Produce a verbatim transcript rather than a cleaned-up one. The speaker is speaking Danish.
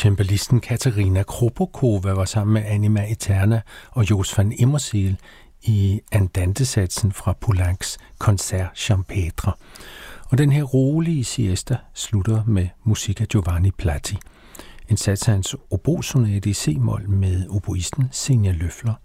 cembalisten Katarina Kropokova var sammen med Anima Eterna og Jos van Immerseel i Andante-satsen fra Poulencs Concert Champêtre. Og den her rolige siesta slutter med musik af Giovanni Platti. En sats af hans obosonate i C-mol med oboisten Senja Løffler